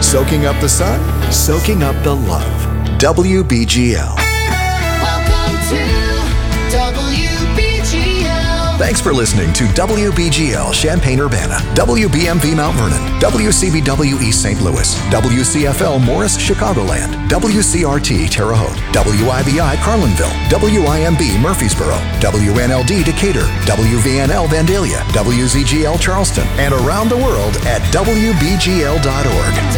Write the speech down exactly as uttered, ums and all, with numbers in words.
Soaking up the sun, soaking up the love. W B G L. Welcome to W B G L. Thanks for listening to W B G L Champaign-Urbana, W B M V Mount Vernon, W C B W East Saint Louis, W C F L Morris Chicagoland, W C R T Terre Haute, W I B I Carlinville, W I M B Murfreesboro, W N L D Decatur, W V N L Vandalia, W Z G L Charleston, and around the world at W B G L dot org.